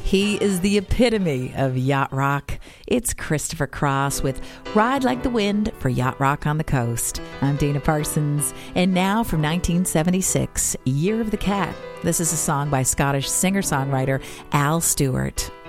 He is the epitome of yacht rock. It's Christopher Cross with Ride Like the Wind for Yacht Rock on the Coast. I'm Dana Parsons, and now from 1976, Year of the Cat. This is a song by Scottish singer-songwriter Al Stewart.